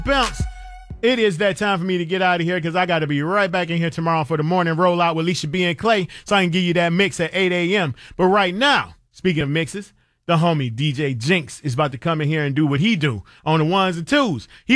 Bounce. It is that time for me to get out of here because I got to be right back in here tomorrow for the morning rollout with Alicia B and Clay so I can give you that mix at 8 a.m. But right now, speaking of mixes, the homie DJ Jinx is about to come in here and do what he do on the ones and twos.